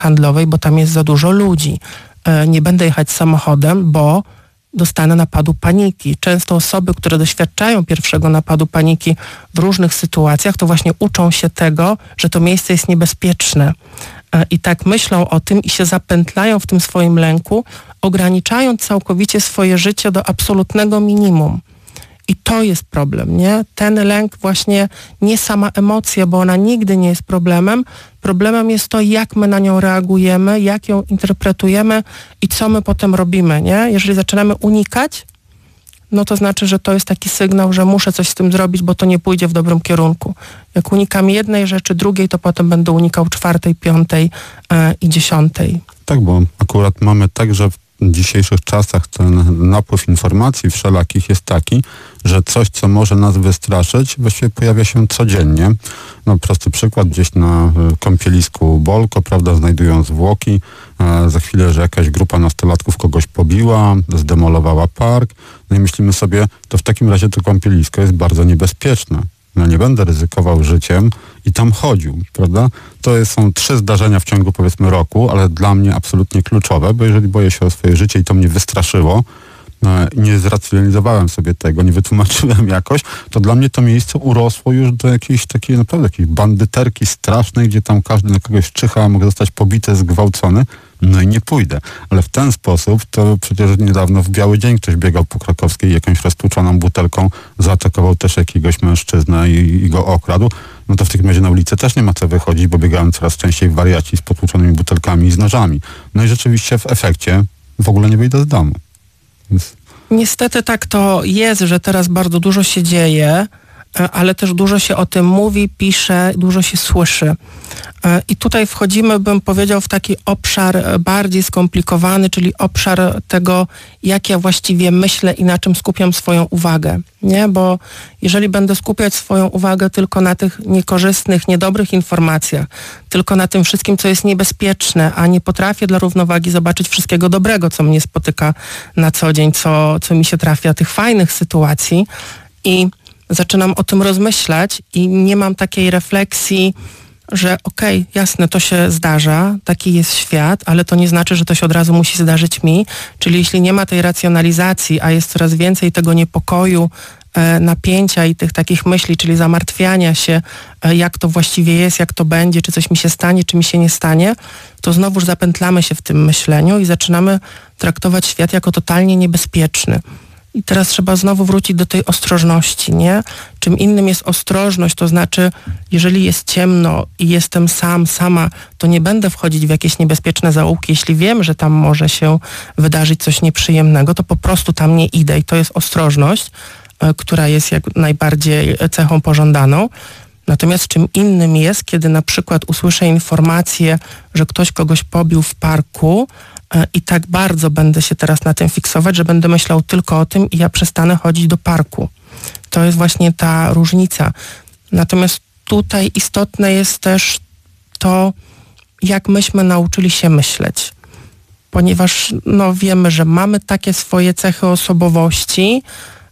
handlowej, bo tam jest za dużo ludzi. Nie będę jechać samochodem, bo dostanę napadu paniki. Często osoby, które doświadczają pierwszego napadu paniki w różnych sytuacjach, to właśnie uczą się tego, że to miejsce jest niebezpieczne. I tak myślą o tym i się zapętlają w tym swoim lęku, ograniczając całkowicie swoje życie do absolutnego minimum. I to jest problem, nie? Ten lęk właśnie, nie sama emocja, bo ona nigdy nie jest problemem. Problemem jest to, jak my na nią reagujemy, jak ją interpretujemy i co my potem robimy, nie? Jeżeli zaczynamy unikać, no to znaczy, że to jest taki sygnał, że muszę coś z tym zrobić, bo to nie pójdzie w dobrym kierunku. Jak unikam jednej rzeczy, drugiej, to potem będę unikał 4., 5. i 10. Tak, bo akurat mamy tak, że w dzisiejszych czasach ten napływ informacji wszelakich jest taki, że coś, co może nas wystraszyć, właściwie pojawia się codziennie. No, prosty przykład, gdzieś na kąpielisku Bolko, prawda, znajdują zwłoki, za chwilę, że jakaś grupa nastolatków kogoś pobiła, zdemolowała park, no i myślimy sobie, to w takim razie to kąpielisko jest bardzo niebezpieczne. No nie będę ryzykował życiem i tam chodził, prawda? To są 3 zdarzenia w ciągu, powiedzmy, roku, ale dla mnie absolutnie kluczowe, bo jeżeli boję się o swoje życie i to mnie wystraszyło, nie zracjonalizowałem sobie tego, nie wytłumaczyłem jakoś, to dla mnie to miejsce urosło już do jakiejś takiej naprawdę jakiejś bandyterki strasznej, gdzie tam każdy na kogoś czyha, mogę zostać pobity, zgwałcony, no i nie pójdę. Ale w ten sposób to przecież niedawno w Biały Dzień ktoś biegał po Krakowskiej i jakąś roztłuczoną butelką zaatakował też jakiegoś mężczyznę i go okradł. No to w takim razie na ulicę też nie ma co wychodzić, bo biegają coraz częściej wariaci z potłuczonymi butelkami i z nożami. No i rzeczywiście w efekcie w ogóle nie wyjdę z domu. Więc... Niestety tak to jest, że teraz bardzo dużo się dzieje, ale też dużo się o tym mówi, pisze, dużo się słyszy. I tutaj wchodzimy, bym powiedział, w taki obszar bardziej skomplikowany, czyli obszar tego, jak ja właściwie myślę i na czym skupiam swoją uwagę. Nie? Bo jeżeli będę skupiać swoją uwagę tylko na tych niekorzystnych, niedobrych informacjach, tylko na tym wszystkim, co jest niebezpieczne, a nie potrafię dla równowagi zobaczyć wszystkiego dobrego, co mnie spotyka na co dzień, co mi się trafia, tych fajnych sytuacji, i zaczynam o tym rozmyślać i nie mam takiej refleksji, że okej, jasne, to się zdarza, taki jest świat, ale to nie znaczy, że to się od razu musi zdarzyć mi. Czyli jeśli nie ma tej racjonalizacji, a jest coraz więcej tego niepokoju, napięcia i tych takich myśli, czyli zamartwiania się, jak to właściwie jest, jak to będzie, czy coś mi się stanie, czy mi się nie stanie, to znowuż zapętlamy się w tym myśleniu i zaczynamy traktować świat jako totalnie niebezpieczny. I teraz trzeba znowu wrócić do tej ostrożności, nie? Czym innym jest ostrożność, to znaczy, jeżeli jest ciemno i jestem sama, to nie będę wchodzić w jakieś niebezpieczne zaułki. Jeśli wiem, że tam może się wydarzyć coś nieprzyjemnego, to po prostu tam nie idę. I to jest ostrożność, która jest jak najbardziej cechą pożądaną. Natomiast czym innym jest, kiedy na przykład usłyszę informację, że ktoś kogoś pobił w parku, i tak bardzo będę się teraz na tym fiksować, że będę myślał tylko o tym i ja przestanę chodzić do parku. To jest właśnie ta różnica. Natomiast tutaj istotne jest też to, jak myśmy nauczyli się myśleć. Ponieważ wiemy, że mamy takie swoje cechy osobowości,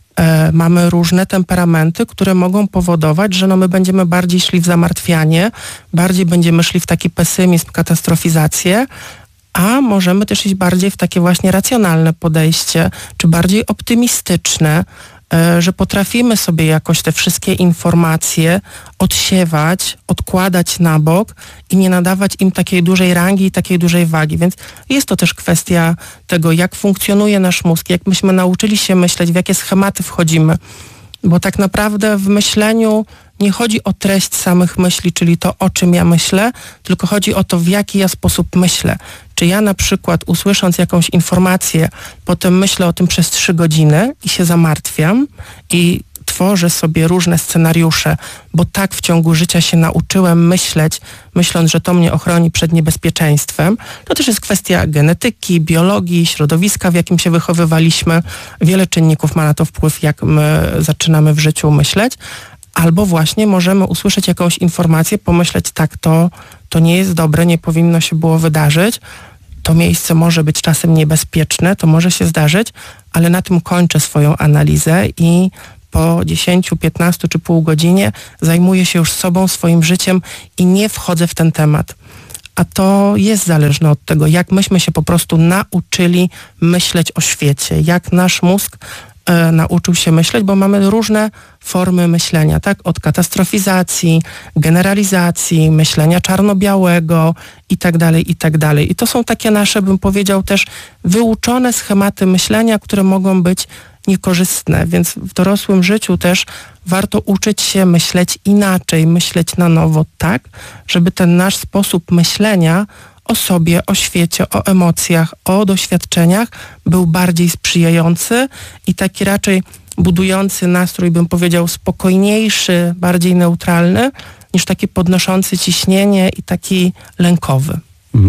mamy różne temperamenty, które mogą powodować, że my będziemy bardziej szli w zamartwianie, bardziej będziemy szli w taki pesymizm, katastrofizację, a możemy też iść bardziej w takie właśnie racjonalne podejście, czy bardziej optymistyczne, że potrafimy sobie jakoś te wszystkie informacje odsiewać, odkładać na bok i nie nadawać im takiej dużej rangi i takiej dużej wagi. Więc jest to też kwestia tego, jak funkcjonuje nasz mózg, jak myśmy nauczyli się myśleć, w jakie schematy wchodzimy. Bo tak naprawdę w myśleniu nie chodzi o treść samych myśli, czyli to, o czym ja myślę, tylko chodzi o to, w jaki ja sposób myślę. Czy ja na przykład, usłysząc jakąś informację, potem myślę o tym przez 3 godziny i się zamartwiam i tworzę sobie różne scenariusze, bo tak w ciągu życia się nauczyłem myśleć, myśląc, że to mnie ochroni przed niebezpieczeństwem. To też jest kwestia genetyki, biologii, środowiska, w jakim się wychowywaliśmy. Wiele czynników ma na to wpływ, jak my zaczynamy w życiu myśleć. Albo właśnie możemy usłyszeć jakąś informację, pomyśleć, tak, to nie jest dobre, nie powinno się było wydarzyć. To miejsce może być czasem niebezpieczne, to może się zdarzyć, ale na tym kończę swoją analizę i po 10, 15 czy pół godzinie zajmuję się już sobą, swoim życiem i nie wchodzę w ten temat. a to jest zależne od tego, jak myśmy się po prostu nauczyli myśleć o świecie, jak nasz mózg nauczył się myśleć, bo mamy różne formy myślenia, tak? Od katastrofizacji, generalizacji, myślenia czarno-białego i tak dalej, i tak dalej. I to są takie nasze, bym powiedział, też wyuczone schematy myślenia, które mogą być niekorzystne, więc w dorosłym życiu też warto uczyć się myśleć inaczej, myśleć na nowo tak, żeby ten nasz sposób myślenia o sobie, o świecie, o emocjach, o doświadczeniach był bardziej sprzyjający i taki raczej budujący nastrój, bym powiedział, spokojniejszy, bardziej neutralny, niż taki podnoszący ciśnienie i taki lękowy.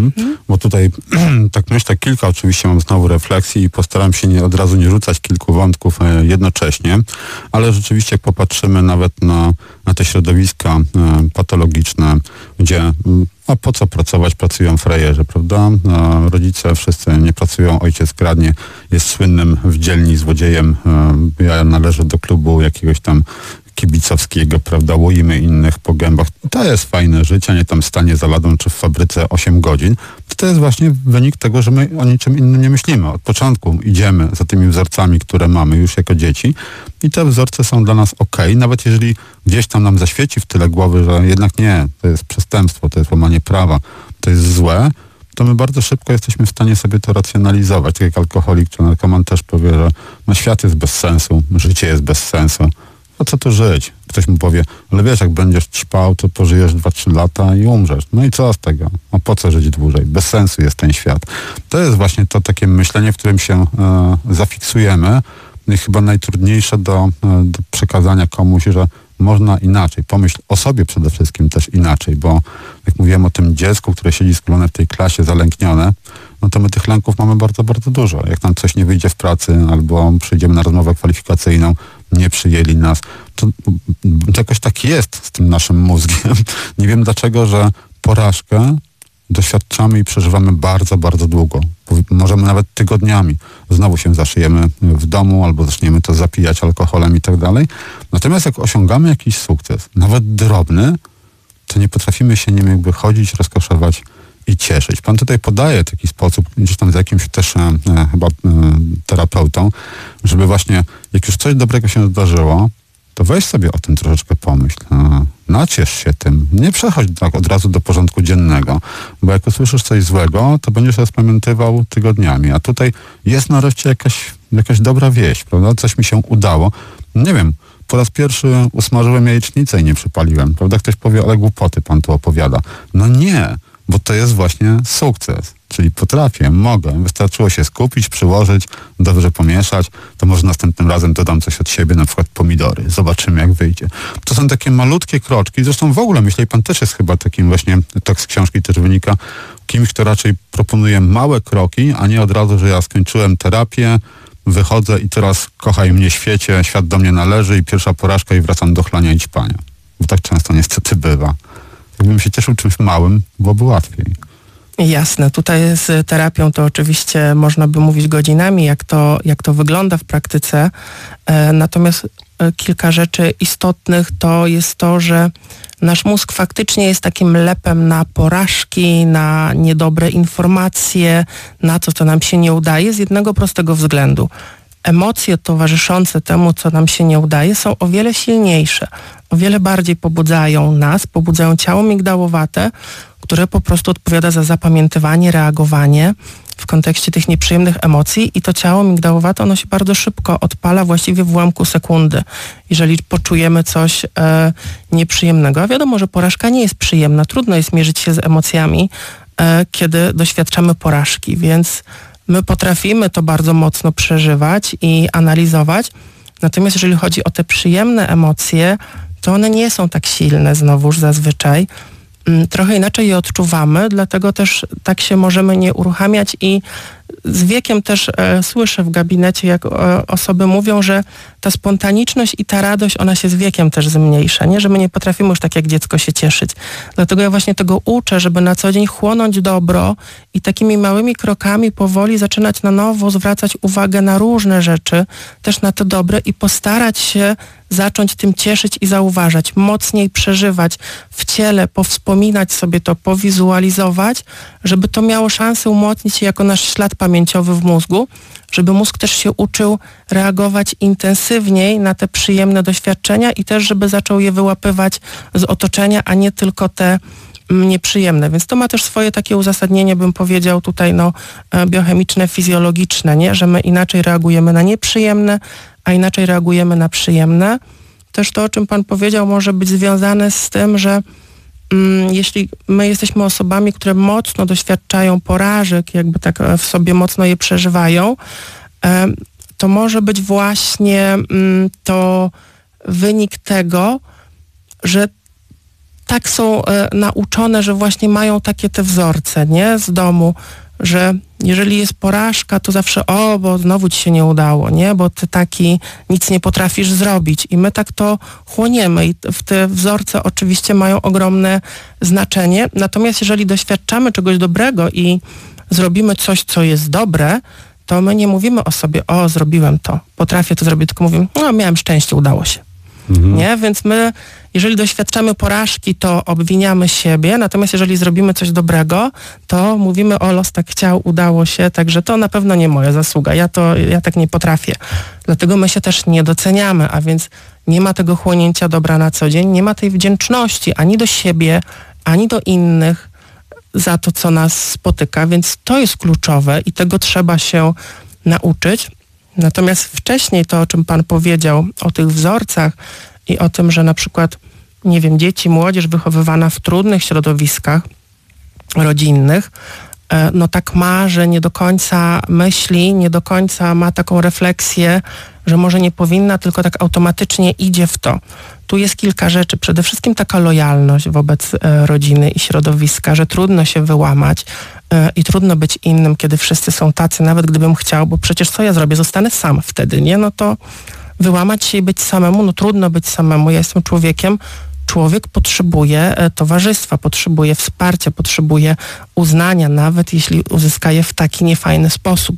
Bo tutaj tak myślę, kilka oczywiście mam znowu refleksji i postaram się od razu nie rzucać kilku wątków jednocześnie, ale rzeczywiście jak popatrzymy nawet na te środowiska patologiczne, gdzie a po co pracować, pracują frajerzy, prawda? Rodzice wszyscy nie pracują, ojciec kradnie, jest słynnym w dzielni złodziejem, ja należę do klubu jakiegoś tam kibicowskiego, prawda, łoimy innych po gębach. To jest fajne życie, nie tam stanie za ladą czy w fabryce 8 godzin. To jest właśnie wynik tego, że my o niczym innym nie myślimy. Od początku idziemy za tymi wzorcami, które mamy już jako dzieci i te wzorce są dla nas okej, nawet jeżeli gdzieś tam nam zaświeci w tyle głowy, że jednak nie, to jest przestępstwo, to jest łamanie prawa, to jest złe, to my bardzo szybko jesteśmy w stanie sobie to racjonalizować. Tak jak alkoholik czy narkoman też powie, że no świat jest bez sensu, życie jest bez sensu. A co tu żyć? Ktoś mu powie, ale wiesz, jak będziesz ćpał, to pożyjesz 2-3 lata i umrzesz. No i co z tego? A po co żyć dłużej? Bez sensu jest ten świat. To jest właśnie to takie myślenie, w którym się zafiksujemy. I chyba najtrudniejsze do przekazania komuś, że można inaczej. Pomyśl o sobie przede wszystkim też inaczej, bo jak mówiłem o tym dziecku, które siedzi skulone w tej klasie, zalęknione, no to my tych lęków mamy bardzo, bardzo dużo. Jak nam coś nie wyjdzie w pracy albo przyjdziemy na rozmowę kwalifikacyjną, nie przyjęli nas, to jakoś tak jest z tym naszym mózgiem. Nie wiem dlaczego, że porażkę doświadczamy i przeżywamy bardzo, bardzo długo. Możemy nawet tygodniami. Znowu się zaszyjemy w domu albo zaczniemy to zapijać alkoholem i tak dalej. Natomiast jak osiągamy jakiś sukces, nawet drobny, to nie potrafimy się nim jakby chodzić, rozkoszować i cieszyć. Pan tutaj podaje taki sposób, gdzieś tam z jakimś też chyba terapeutą, żeby właśnie jak już coś dobrego się zdarzyło, to weź sobie o tym troszeczkę pomyśl. Naciesz się tym. Nie przechodź tak od razu do porządku dziennego, bo jak usłyszysz coś złego, to będziesz rozpamiętywał tygodniami. A tutaj jest nareszcie jakaś dobra wieść, prawda? Coś mi się udało. Nie wiem, po raz pierwszy usmażyłem jajecznicę i nie przypaliłem, prawda? Ktoś powie, ale głupoty pan tu opowiada. No nie, bo to jest właśnie sukces. Czyli potrafię, mogę. Wystarczyło się skupić, przyłożyć, dobrze pomieszać, to może następnym razem dodam coś od siebie, na przykład pomidory. Zobaczymy, jak wyjdzie. To są takie malutkie kroczki. Zresztą w ogóle, myślę, pan też jest chyba takim właśnie, tak z książki też wynika, kimś, kto raczej proponuje małe kroki, a nie od razu, że ja skończyłem terapię, wychodzę i teraz kochaj mnie świecie, świat do mnie należy i pierwsza porażka i wracam do chlania i ćpania. Bo tak często niestety bywa. Jakbym się cieszył czymś małym, byłoby łatwiej. Jasne, tutaj z terapią to oczywiście można by mówić godzinami, jak to wygląda w praktyce. Natomiast kilka rzeczy istotnych to jest to, że nasz mózg faktycznie jest takim lepem na porażki, na niedobre informacje, na to, co nam się nie udaje, z jednego prostego względu. Emocje towarzyszące temu, co nam się nie udaje, są o wiele silniejsze, o wiele bardziej pobudzają nas, pobudzają ciało migdałowate, które po prostu odpowiada za zapamiętywanie, reagowanie w kontekście tych nieprzyjemnych emocji i to ciało migdałowate, ono się bardzo szybko odpala, właściwie w ułamku sekundy, jeżeli poczujemy coś nieprzyjemnego. A wiadomo, że porażka nie jest przyjemna, trudno jest mierzyć się z emocjami, kiedy doświadczamy porażki, więc my potrafimy to bardzo mocno przeżywać i analizować, natomiast jeżeli chodzi o te przyjemne emocje, to one nie są tak silne znowuż zazwyczaj. Trochę inaczej je odczuwamy, dlatego też tak się możemy nie uruchamiać i z wiekiem też słyszę w gabinecie, jak osoby mówią, że ta spontaniczność i ta radość, ona się z wiekiem też zmniejsza, nie? Że my nie potrafimy już tak jak dziecko się cieszyć. Dlatego ja właśnie tego uczę, żeby na co dzień chłonąć dobro i takimi małymi krokami powoli zaczynać na nowo zwracać uwagę na różne rzeczy, też na to dobre i postarać się zacząć tym cieszyć i zauważać, mocniej przeżywać w ciele, powspominać sobie to, powizualizować, żeby to miało szansę umocnić się jako nasz ślad pamięciowy w mózgu, żeby mózg też się uczył reagować intensywniej na te przyjemne doświadczenia i też, żeby zaczął je wyłapywać z otoczenia, a nie tylko te nieprzyjemne. Więc to ma też swoje takie uzasadnienie, bym powiedział tutaj, biochemiczne, fizjologiczne, nie? Że my inaczej reagujemy na nieprzyjemne, a inaczej reagujemy na przyjemne. Też to, o czym pan powiedział, może być związane z tym, że jeśli my jesteśmy osobami, które mocno doświadczają porażek, jakby tak w sobie mocno je przeżywają, to może być właśnie to wynik tego, że tak są nauczone, że właśnie mają takie te wzorce, nie? Z domu, że jeżeli jest porażka, to zawsze bo znowu ci się nie udało, nie? Bo ty taki nic nie potrafisz zrobić. I my tak to chłoniemy i te wzorce oczywiście mają ogromne znaczenie. Natomiast jeżeli doświadczamy czegoś dobrego i zrobimy coś, co jest dobre, to my nie mówimy o sobie, zrobiłem to, potrafię to zrobić, tylko mówimy, miałem szczęście, udało się. Nie? Więc my, jeżeli doświadczamy porażki, to obwiniamy siebie, natomiast jeżeli zrobimy coś dobrego, to mówimy, los tak chciał, udało się, także to na pewno nie moja zasługa, ja tak nie potrafię. Dlatego my się też nie doceniamy, a więc nie ma tego chłonięcia dobra na co dzień, nie ma tej wdzięczności ani do siebie, ani do innych za to, co nas spotyka, więc to jest kluczowe i tego trzeba się nauczyć. Natomiast wcześniej to, o czym pan powiedział, o tych wzorcach i o tym, że na przykład, nie wiem, dzieci, młodzież wychowywana w trudnych środowiskach rodzinnych, tak ma, że nie do końca myśli, nie do końca ma taką refleksję, że może nie powinna, tylko tak automatycznie idzie w to. Tu jest kilka rzeczy. Przede wszystkim taka lojalność wobec rodziny i środowiska, że trudno się wyłamać i trudno być innym, kiedy wszyscy są tacy, nawet gdybym chciał, bo przecież co ja zrobię? Zostanę sam wtedy, nie? To wyłamać się i być samemu, trudno być samemu. Ja jestem człowiekiem. Człowiek potrzebuje towarzystwa, potrzebuje wsparcia, potrzebuje uznania, nawet jeśli uzyska je w taki niefajny sposób.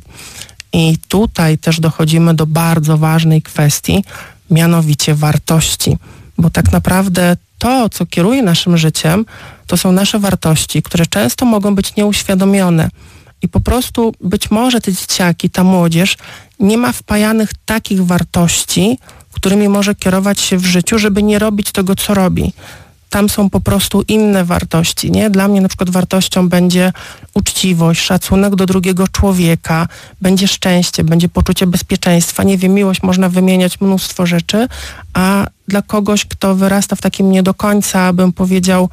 I tutaj też dochodzimy do bardzo ważnej kwestii, mianowicie wartości. Bo tak naprawdę to, co kieruje naszym życiem, to są nasze wartości, które często mogą być nieuświadomione. I po prostu być może te dzieciaki, ta młodzież nie ma wpajanych takich wartości, którymi może kierować się w życiu, żeby nie robić tego, co robi. Tam są po prostu inne wartości, nie? Dla mnie na przykład wartością będzie uczciwość, szacunek do drugiego człowieka, będzie szczęście, będzie poczucie bezpieczeństwa. Nie wiem, miłość, można wymieniać mnóstwo rzeczy, a dla kogoś, kto wyrasta w takim nie do końca, bym powiedział,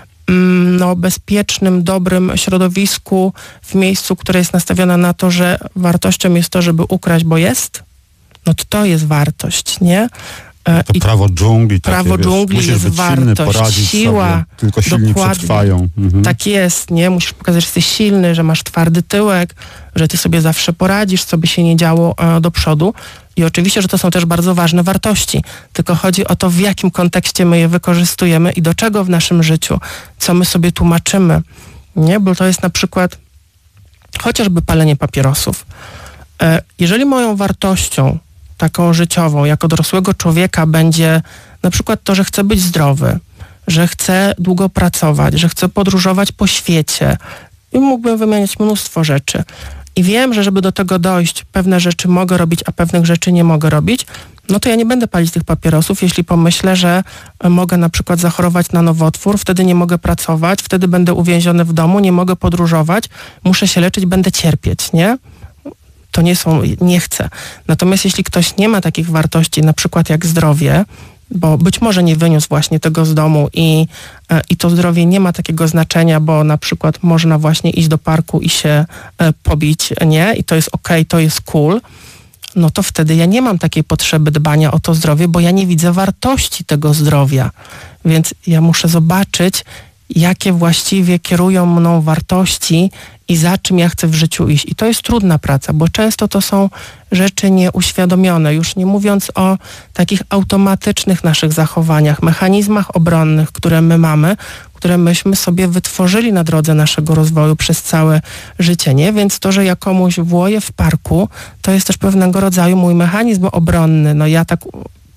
bezpiecznym, dobrym środowisku, w miejscu, które jest nastawione na to, że wartością jest to, żeby ukraść, bo jest, to jest wartość, nie? To prawo dżungli. Prawo dżungli jest wartość, siła. Sobie, tylko silni przetrwają. Tak jest, nie? Musisz pokazać, że jesteś silny, że masz twardy tyłek, że ty sobie zawsze poradzisz, co by się nie działo do przodu. I oczywiście, że to są też bardzo ważne wartości. Tylko chodzi o to, w jakim kontekście my je wykorzystujemy i do czego w naszym życiu, co my sobie tłumaczymy. Nie? Bo to jest na przykład chociażby palenie papierosów. Jeżeli moją wartością taką życiową, jako dorosłego człowieka będzie na przykład to, że chcę być zdrowy, że chcę długo pracować, że chcę podróżować po świecie i mógłbym wymieniać mnóstwo rzeczy. I wiem, że żeby do tego dojść, pewne rzeczy mogę robić, a pewnych rzeczy nie mogę robić, to ja nie będę palić tych papierosów, jeśli pomyślę, że mogę na przykład zachorować na nowotwór, wtedy nie mogę pracować, wtedy będę uwięziony w domu, nie mogę podróżować, muszę się leczyć, będę cierpieć, nie? To nie chcę. Natomiast jeśli ktoś nie ma takich wartości, na przykład jak zdrowie, bo być może nie wyniósł właśnie tego z domu i to zdrowie nie ma takiego znaczenia, bo na przykład można właśnie iść do parku i się pobić, nie? I to jest okej, to jest cool, to wtedy ja nie mam takiej potrzeby dbania o to zdrowie, bo ja nie widzę wartości tego zdrowia. Więc ja muszę zobaczyć, jakie właściwie kierują mną wartości i za czym ja chcę w życiu iść. I to jest trudna praca, bo często to są rzeczy nieuświadomione, już nie mówiąc o takich automatycznych naszych zachowaniach, mechanizmach obronnych, które my mamy, które myśmy sobie wytworzyli na drodze naszego rozwoju przez całe życie, nie? Więc to, że ja komuś włoję w parku, to jest też pewnego rodzaju mój mechanizm obronny. Ja tak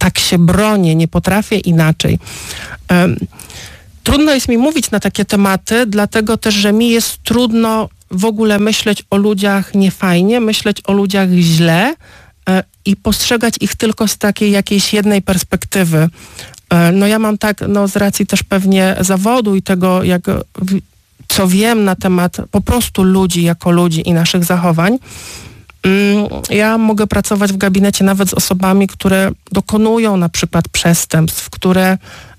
tak się bronię, nie potrafię inaczej. Trudno jest mi mówić na takie tematy, dlatego też, że mi jest trudno w ogóle myśleć o ludziach niefajnie, myśleć o ludziach źle i postrzegać ich tylko z takiej jakiejś jednej perspektywy. No ja mam tak, no z racji też pewnie zawodu i tego, co wiem na temat po prostu ludzi jako ludzi i naszych zachowań, ja mogę pracować w gabinecie nawet z osobami, które dokonują na przykład przestępstw, które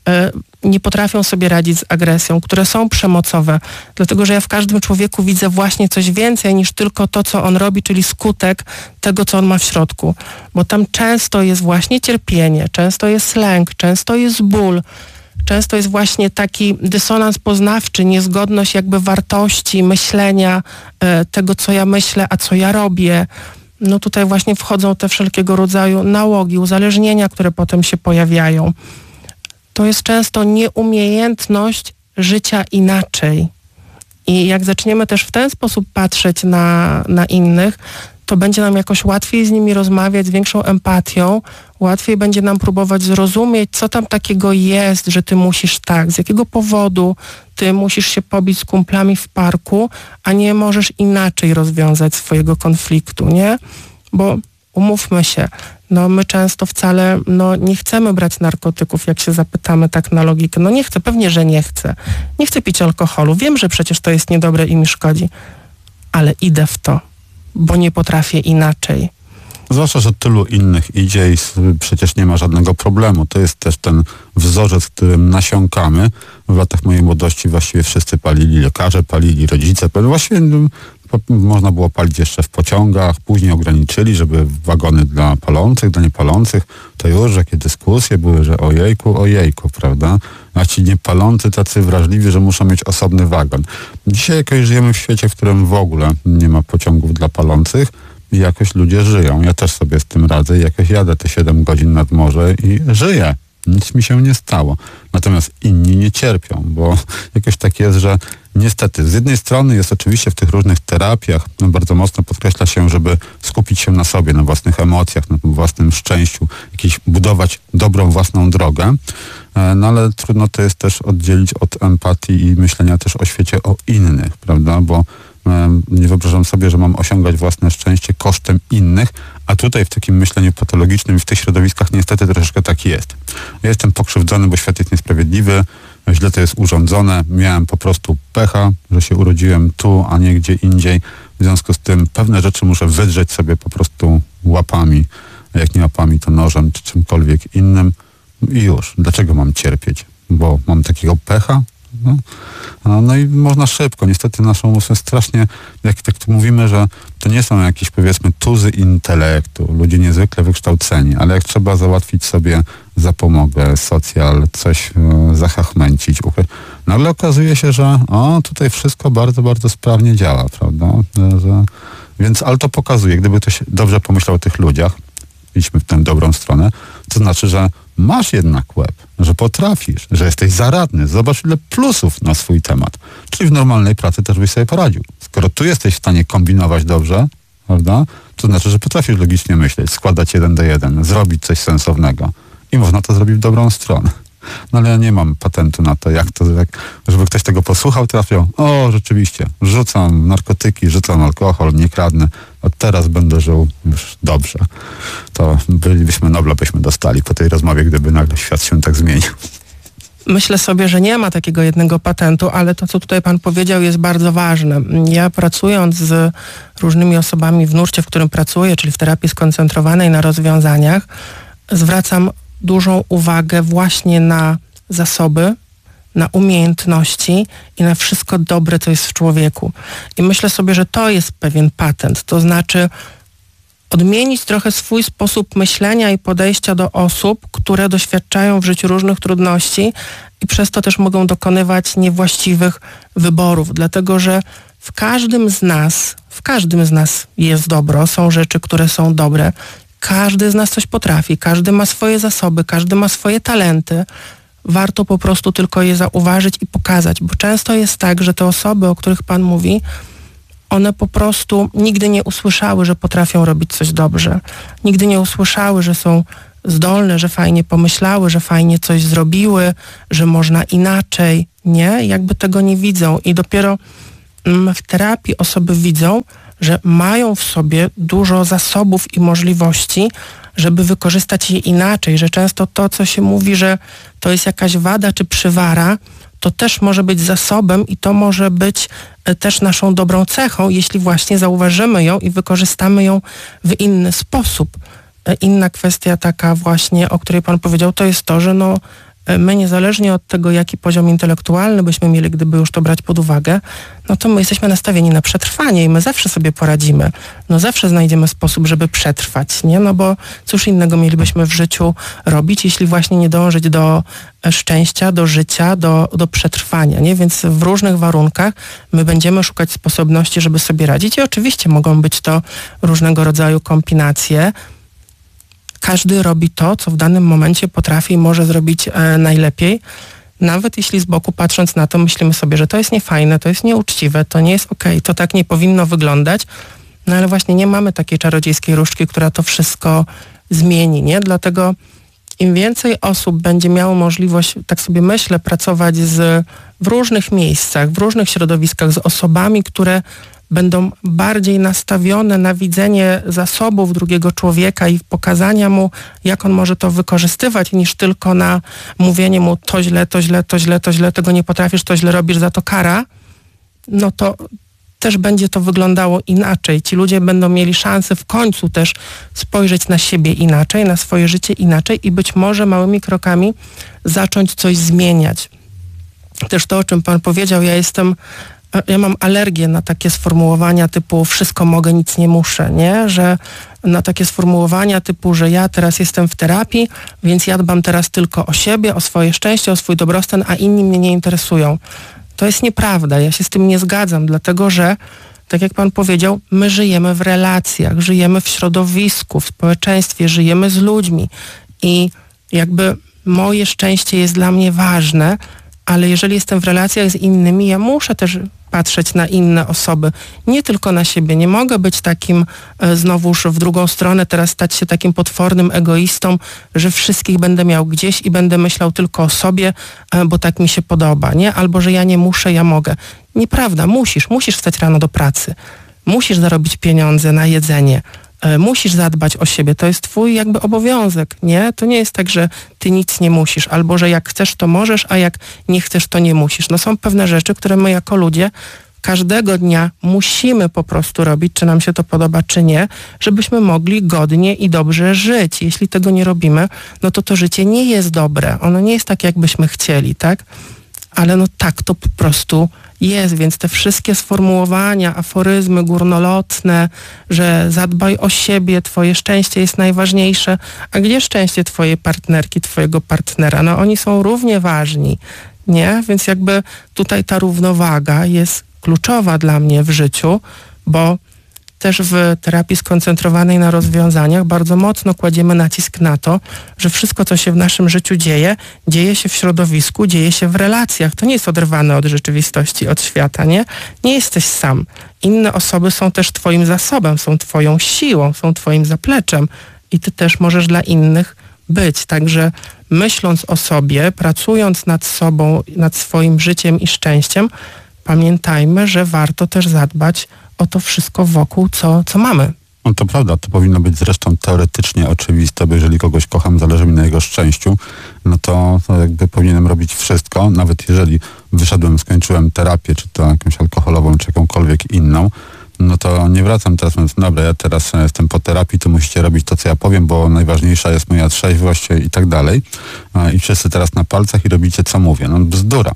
nie potrafią sobie radzić z agresją, które są przemocowe, dlatego że ja w każdym człowieku widzę właśnie coś więcej niż tylko to, co on robi, czyli skutek tego, co on ma w środku. Bo tam często jest właśnie cierpienie, często jest lęk, często jest ból, często jest właśnie taki dysonans poznawczy, niezgodność jakby wartości, myślenia, tego, co ja myślę, a co ja robię. No tutaj właśnie wchodzą te wszelkiego rodzaju nałogi, uzależnienia, które potem się pojawiają. To jest często nieumiejętność życia inaczej. I jak zaczniemy też w ten sposób patrzeć na innych, to będzie nam jakoś łatwiej z nimi rozmawiać, z większą empatią, łatwiej będzie nam próbować zrozumieć, co tam takiego jest, że ty musisz tak, z jakiego powodu ty musisz się pobić z kumplami w parku, a nie możesz inaczej rozwiązać swojego konfliktu, nie? Bo umówmy się, no my często wcale nie chcemy brać narkotyków, jak się zapytamy tak na logikę. No nie chcę, pewnie, że nie chcę. Nie chcę pić alkoholu. Wiem, że przecież to jest niedobre i mi szkodzi. Ale idę w to, bo nie potrafię inaczej. Zwłaszcza, że tylu innych idzie i przecież nie ma żadnego problemu. To jest też ten wzorzec, którym nasiąkamy. W latach mojej młodości właściwie wszyscy palili, lekarze palili, rodzice palili. Właściwie można było palić jeszcze w pociągach, później ograniczyli, żeby wagony dla palących, dla niepalących. To już jakie dyskusje były, że ojejku, prawda? A ci niepalący tacy wrażliwi, że muszą mieć osobny wagon. Dzisiaj jakoś żyjemy w świecie, w którym w ogóle nie ma pociągów dla palących i jakoś ludzie żyją. Ja też sobie z tym radzę i jakoś jadę te 7 godzin nad morze i żyję. Nic mi się nie stało. Natomiast inni nie cierpią, bo jakoś tak jest, że niestety z jednej strony jest oczywiście w tych różnych terapiach bardzo mocno podkreśla się, żeby skupić się na sobie, na własnych emocjach, na własnym szczęściu, budować dobrą własną drogę, no ale trudno to jest też oddzielić od empatii i myślenia też o świecie o innych, prawda, bo nie wyobrażam sobie, że mam osiągać własne szczęście kosztem innych, a tutaj w takim myśleniu patologicznym i w tych środowiskach niestety troszeczkę tak jest. Ja jestem pokrzywdzony, bo świat jest niesprawiedliwy, źle to jest urządzone, miałem po prostu pecha, że się urodziłem tu, a nie gdzie indziej. W związku z tym pewne rzeczy muszę wydrzeć sobie po prostu łapami, a jak nie łapami, to nożem czy czymkolwiek innym i już. Dlaczego mam cierpieć? Bo mam takiego pecha? No i można szybko. Niestety nasz umysł jest strasznie, jak tak tu mówimy, że to nie są jakieś powiedzmy tuzy intelektu, ludzie niezwykle wykształceni, ale jak trzeba załatwić sobie zapomogę, socjal, coś zachachmęcić, nagle okazuje się, że tutaj wszystko bardzo, bardzo sprawnie działa, prawda? Więc, ale to pokazuje, gdyby ktoś dobrze pomyślał o tych ludziach, idźmy w tę dobrą stronę, to znaczy, że masz jednak łeb, że potrafisz, że jesteś zaradny. Zobacz, ile plusów na swój temat. Czyli w normalnej pracy też byś sobie poradził. Skoro tu jesteś w stanie kombinować dobrze, prawda, to znaczy, że potrafisz logicznie myśleć, składać 1 do 1, zrobić coś sensownego. I można to zrobić w dobrą stronę. No ale ja nie mam patentu na to, żeby ktoś tego posłuchał, trafił, rzeczywiście, rzucam narkotyki, rzucam alkohol, nie kradnę, od teraz będę żył już dobrze. To Nobla byśmy dostali po tej rozmowie, gdyby nagle świat się tak zmienił. Myślę sobie, że nie ma takiego jednego patentu, ale to, co tutaj pan powiedział, jest bardzo ważne. Ja pracując z różnymi osobami w nurcie, w którym pracuję, czyli w terapii skoncentrowanej na rozwiązaniach, zwracam dużą uwagę właśnie na zasoby, na umiejętności i na wszystko dobre, co jest w człowieku. I myślę sobie, że to jest pewien patent. To znaczy odmienić trochę swój sposób myślenia i podejścia do osób, które doświadczają w życiu różnych trudności i przez to też mogą dokonywać niewłaściwych wyborów. Dlatego, że w każdym z nas jest dobro, są rzeczy, które są dobre. Każdy z nas coś potrafi, każdy ma swoje zasoby, każdy ma swoje talenty. Warto po prostu tylko je zauważyć i pokazać, bo często jest tak, że te osoby, o których pan mówi, one po prostu nigdy nie usłyszały, że potrafią robić coś dobrze. Nigdy nie usłyszały, że są zdolne, że fajnie pomyślały, że fajnie coś zrobiły, że można inaczej, nie? Jakby tego nie widzą i dopiero w terapii osoby widzą, że mają w sobie dużo zasobów i możliwości, żeby wykorzystać je inaczej, że często to, co się mówi, że to jest jakaś wada czy przywara, to też może być zasobem i to może być też naszą dobrą cechą, jeśli właśnie zauważymy ją i wykorzystamy ją w inny sposób. Inna kwestia taka właśnie, o której pan powiedział, to jest to, że my niezależnie od tego, jaki poziom intelektualny byśmy mieli, gdyby już to brać pod uwagę, no to my jesteśmy nastawieni na przetrwanie i my zawsze sobie poradzimy. Zawsze znajdziemy sposób, żeby przetrwać, nie? Bo cóż innego mielibyśmy w życiu robić, jeśli właśnie nie dążyć do szczęścia, do życia, do przetrwania, nie? Więc w różnych warunkach my będziemy szukać sposobności, żeby sobie radzić i oczywiście mogą być to różnego rodzaju kombinacje. Każdy robi to, co w danym momencie potrafi i może zrobić najlepiej. Nawet jeśli z boku patrząc na to myślimy sobie, że to jest niefajne, to jest nieuczciwe, to nie jest okej, to tak nie powinno wyglądać. Ale właśnie nie mamy takiej czarodziejskiej różdżki, która to wszystko zmieni, nie? Dlatego im więcej osób będzie miało możliwość, tak sobie myślę, pracować w różnych miejscach, w różnych środowiskach z osobami, które będą bardziej nastawione na widzenie zasobów drugiego człowieka i pokazania mu, jak on może to wykorzystywać, niż tylko na mówienie mu to źle, to źle, to źle, to źle, tego nie potrafisz, to źle robisz, za to kara, no to też będzie to wyglądało inaczej. Ci ludzie będą mieli szansę w końcu też spojrzeć na siebie inaczej, na swoje życie inaczej i być może małymi krokami zacząć coś zmieniać. Też to, o czym pan powiedział, ja mam alergię na takie sformułowania typu wszystko mogę, nic nie muszę, nie? Że na takie sformułowania typu, że ja teraz jestem w terapii, więc ja dbam teraz tylko o siebie, o swoje szczęście, o swój dobrostan, a inni mnie nie interesują. To jest nieprawda, ja się z tym nie zgadzam, dlatego że, tak jak pan powiedział, my żyjemy w relacjach, żyjemy w środowisku, w społeczeństwie, żyjemy z ludźmi i jakby moje szczęście jest dla mnie ważne, ale jeżeli jestem w relacjach z innymi, ja muszę też patrzeć na inne osoby, nie tylko na siebie. Nie mogę być takim znowuż w drugą stronę, teraz stać się takim potwornym egoistą, że wszystkich będę miał gdzieś i będę myślał tylko o sobie, bo tak mi się podoba, nie? Albo, że ja nie muszę, ja mogę. Nieprawda, musisz wstać rano do pracy, musisz zarobić pieniądze na jedzenie, musisz zadbać o siebie, to jest twój jakby obowiązek, nie? To nie jest tak, że ty nic nie musisz, albo że jak chcesz, to możesz, a jak nie chcesz, to nie musisz. Są pewne rzeczy, które my jako ludzie każdego dnia musimy po prostu robić, czy nam się to podoba, czy nie, żebyśmy mogli godnie i dobrze żyć. Jeśli tego nie robimy, no to życie nie jest dobre. Ono nie jest tak, jakbyśmy chcieli, tak? Ale tak to po prostu jest, więc te wszystkie sformułowania, aforyzmy górnolotne, że zadbaj o siebie, twoje szczęście jest najważniejsze, a gdzie szczęście twojej partnerki, twojego partnera? Oni są równie ważni, nie? Więc jakby tutaj ta równowaga jest kluczowa dla mnie w życiu, bo też w terapii skoncentrowanej na rozwiązaniach bardzo mocno kładziemy nacisk na to, że wszystko, co się w naszym życiu dzieje się w środowisku, dzieje się w relacjach. To nie jest oderwane od rzeczywistości, od świata, nie? Nie jesteś sam. Inne osoby są też twoim zasobem, są twoją siłą, są twoim zapleczem i ty też możesz dla innych być. Także myśląc o sobie, pracując nad sobą, nad swoim życiem i szczęściem, pamiętajmy, że warto też zadbać o to wszystko wokół, co mamy. No to prawda, to powinno być zresztą teoretycznie oczywiste, bo jeżeli kogoś kocham, zależy mi na jego szczęściu, no to jakby powinienem robić wszystko, nawet jeżeli skończyłem terapię, czy to jakąś alkoholową, czy jakąkolwiek inną, no to nie wracam teraz, mówiąc, dobra, ja teraz jestem po terapii, to musicie robić to, co ja powiem, bo najważniejsza jest moja trzeźwość i tak dalej. I wszyscy teraz na palcach i robicie, co mówię. Bzdura.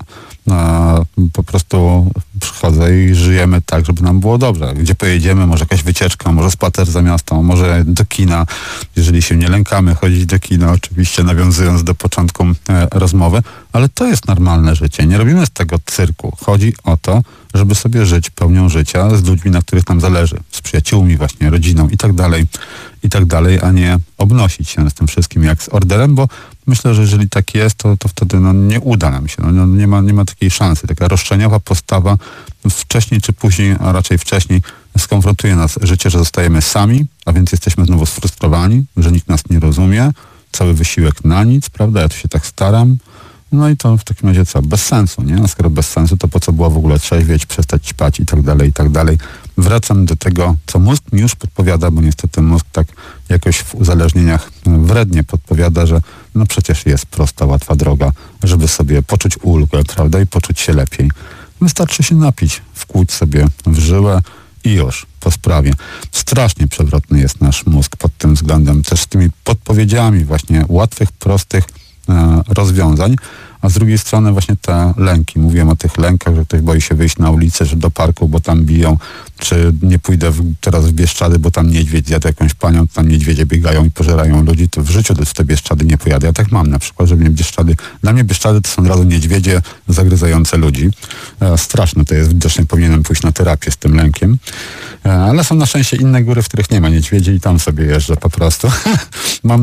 Po prostu przychodzę i żyjemy tak, żeby nam było dobrze. Gdzie pojedziemy, może jakaś wycieczka, może spacer za miasto, może do kina. Jeżeli się nie lękamy chodzić do kina, oczywiście nawiązując do początku rozmowy, ale to jest normalne życie. Nie robimy z tego cyrku. Chodzi o to, żeby sobie żyć pełnią życia z ludźmi, na których nam zależy, z przyjaciółmi właśnie, rodziną i tak dalej, a nie obnosić się z tym wszystkim jak z orderem, bo myślę, że jeżeli tak jest, to wtedy nie uda nam się. Nie ma takiej szansy. Taka roszczeniowa postawa wcześniej czy później, a raczej wcześniej skonfrontuje nas życie, że zostajemy sami, a więc jesteśmy znowu sfrustrowani, że nikt nas nie rozumie, cały wysiłek na nic, prawda? Ja tu się tak staram. No i to w takim razie co? Bez sensu, nie? A skoro bez sensu, to po co było w ogóle trzeźwieć, przestać ćpać i tak dalej, i tak dalej. Wracam do tego, co mózg mi już podpowiada, bo niestety mózg tak jakoś w uzależnieniach wrednie podpowiada, że no przecież jest prosta, łatwa droga, żeby sobie poczuć ulgę, prawda? I poczuć się lepiej. Wystarczy się napić, wkłuć sobie w żyłę i już, po sprawie. Strasznie przewrotny jest nasz mózg pod tym względem, też z tymi podpowiedziami właśnie łatwych, prostych rozwiązań, a z drugiej strony właśnie te lęki. Mówiłem o tych lękach, że ktoś boi się wyjść na ulicę, że do parku, bo tam biją, czy nie pójdę teraz w Bieszczady, bo tam niedźwiedź zjadł jakąś panią, tam niedźwiedzie biegają i pożerają ludzi, to w życiu w te Bieszczady nie pojadę. Ja tak mam na przykład, że dla mnie Bieszczady to są od razu niedźwiedzie zagryzające ludzi. Straszne to jest, widocznie powinienem pójść na terapię z tym lękiem. Ale są na szczęście inne góry, w których nie ma niedźwiedzi i tam sobie jeżdżę po prostu. Mam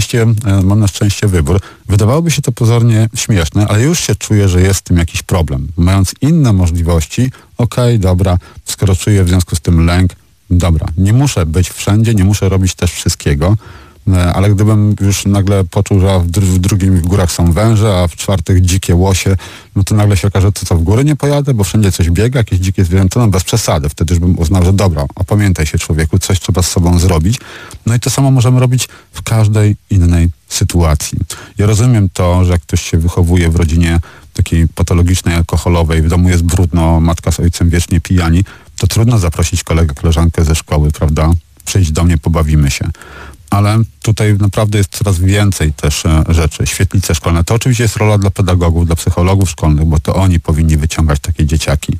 na szczęście wybór. Wydawałoby się to pozornie śmieszne, ale już się czuję, że jest w tym jakiś problem. Mając inne możliwości, okej, dobra, skoro czuję w związku z tym lęk, dobra, nie muszę być wszędzie, nie muszę robić też wszystkiego, ale gdybym już nagle poczuł, że w drugim górach są węże, a w czwartych dzikie łosie, no to nagle się okaże, to co, w góry nie pojadę, bo wszędzie coś biega, jakieś dzikie zwierzęta, no bez przesady. Wtedy już bym uznał, że dobra, opamiętaj się człowieku, coś trzeba z sobą zrobić. No i to samo możemy robić w każdej innej sytuacji. Ja rozumiem to, że jak ktoś się wychowuje w rodzinie takiej patologicznej, alkoholowej, w domu jest brudno, matka z ojcem wiecznie pijani, to trudno zaprosić kolegę, koleżankę ze szkoły, prawda? Przyjdź do mnie, pobawimy się. Ale tutaj naprawdę jest coraz więcej też rzeczy. Świetlice szkolne. To oczywiście jest rola dla pedagogów, dla psychologów szkolnych, bo to oni powinni wyciągać takie dzieciaki.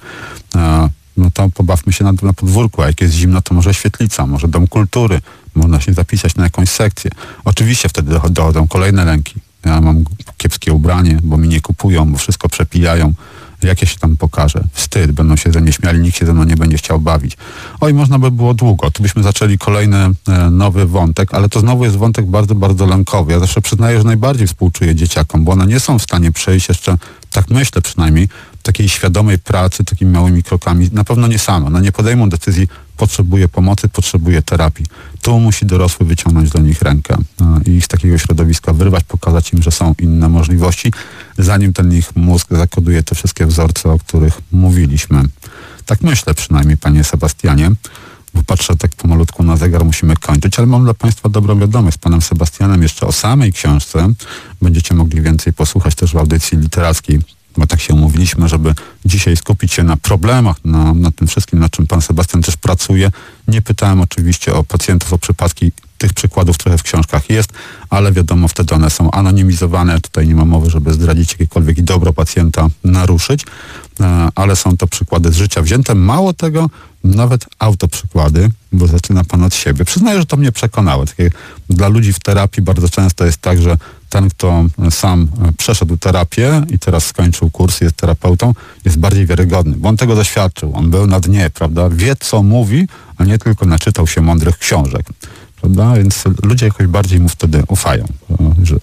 No to pobawmy się na podwórku, a jak jest zimno, to może świetlica, może dom kultury, można się zapisać na jakąś sekcję. Oczywiście wtedy dochodzą kolejne lęki. Ja mam kiepskie ubranie, bo mi nie kupują, bo wszystko przepijają. Jak ja się tam pokażę? Wstyd, będą się ze mnie śmiali, nikt się ze mną nie będzie chciał bawić. Oj, można by było długo. Tu byśmy zaczęli kolejny nowy wątek, ale to znowu jest wątek bardzo, bardzo lękowy. Ja zawsze przyznaję, że najbardziej współczuję dzieciakom, bo one nie są w stanie przejść jeszcze, tak myślę przynajmniej, takiej świadomej pracy, takimi małymi krokami. Na pewno nie same. One nie podejmą decyzji, potrzebuje pomocy, potrzebuje terapii. Tu musi dorosły wyciągnąć do nich rękę i ich z takiego środowiska wyrwać, pokazać im, że są inne możliwości, zanim ten ich mózg zakoduje te wszystkie wzorce, o których mówiliśmy. Tak myślę przynajmniej, panie Sebastianie, bo patrzę tak pomalutku na zegar, musimy kończyć, ale mam dla państwa dobrą wiadomość. Z panem Sebastianem jeszcze o samej książce będziecie mogli więcej posłuchać też w audycji literackiej, bo tak się umówiliśmy, żeby dzisiaj skupić się na problemach, na tym wszystkim, nad czym pan Sebastian też pracuje. Nie pytałem oczywiście o pacjentów, o przypadki. Tych przykładów trochę w książkach jest, ale wiadomo, wtedy one są anonimizowane. Tutaj nie ma mowy, żeby zdradzić jakiekolwiek dobro pacjenta naruszyć, ale są to przykłady z życia wzięte. Mało tego, nawet autoprzykłady, bo zaczyna pan od siebie. Przyznaję, że to mnie przekonało. Takie dla ludzi w terapii bardzo często jest tak, że ten, kto sam przeszedł terapię i teraz skończył kurs, jest terapeutą, jest bardziej wiarygodny, bo on tego doświadczył. On był na dnie, prawda? Wie, co mówi, a nie tylko naczytał się mądrych książek. Prawda? Więc ludzie jakoś bardziej mu wtedy ufają, że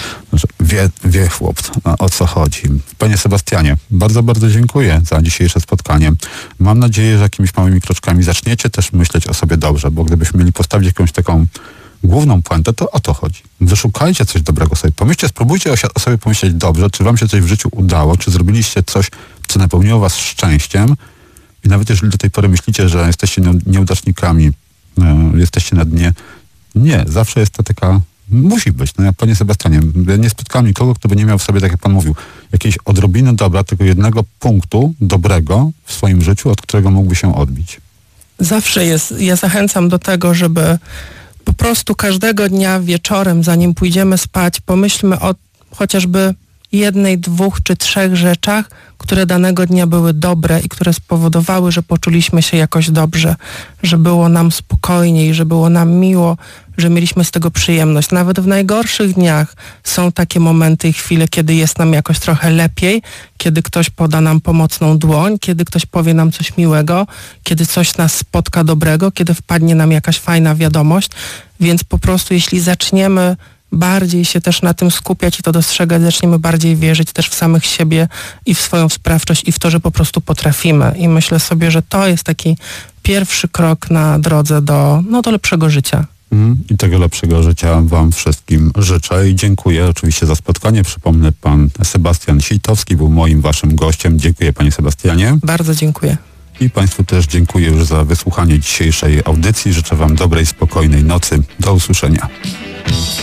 wie chłop, o co chodzi. Panie Sebastianie, bardzo, bardzo dziękuję za dzisiejsze spotkanie. Mam nadzieję, że jakimiś małymi kroczkami zaczniecie też myśleć o sobie dobrze, bo gdybyśmy mieli postawić jakąś taką główną puentę, to o to chodzi. Wyszukajcie coś dobrego sobie. Pomyślcie, spróbujcie o sobie pomyśleć dobrze, czy wam się coś w życiu udało, czy zrobiliście coś, co napełniło was szczęściem i nawet jeżeli do tej pory myślicie, że jesteście nieudacznikami, jesteście na dnie. Nie, zawsze jest to taka, musi być. No ja, panie Sebastianie, ja nie spotkałem nikogo, kto by nie miał w sobie, tak jak pan mówił, jakiejś odrobiny dobra, tego jednego punktu dobrego w swoim życiu, od którego mógłby się odbić. Zawsze jest, ja zachęcam do tego, żeby po prostu każdego dnia wieczorem, zanim pójdziemy spać, pomyślmy o chociażby jednej, 2 czy 3 rzeczach, które danego dnia były dobre i które spowodowały, że poczuliśmy się jakoś dobrze, że było nam spokojniej, że było nam miło, że mieliśmy z tego przyjemność. Nawet w najgorszych dniach są takie momenty i chwile, kiedy jest nam jakoś trochę lepiej, kiedy ktoś poda nam pomocną dłoń, kiedy ktoś powie nam coś miłego, kiedy coś nas spotka dobrego, kiedy wpadnie nam jakaś fajna wiadomość. Więc po prostu jeśli zaczniemy bardziej się też na tym skupiać i to dostrzegać, zaczniemy bardziej wierzyć też w samych siebie i w swoją sprawczość i w to, że po prostu potrafimy. I myślę sobie, że to jest taki pierwszy krok na drodze do lepszego życia. I tego lepszego życia wam wszystkim życzę i dziękuję oczywiście za spotkanie. Przypomnę, pan Sebastian Sitowski był moim, waszym gościem. Dziękuję, panie Sebastianie. Bardzo dziękuję. I państwu też dziękuję już za wysłuchanie dzisiejszej audycji. Życzę wam dobrej, spokojnej nocy. Do usłyszenia.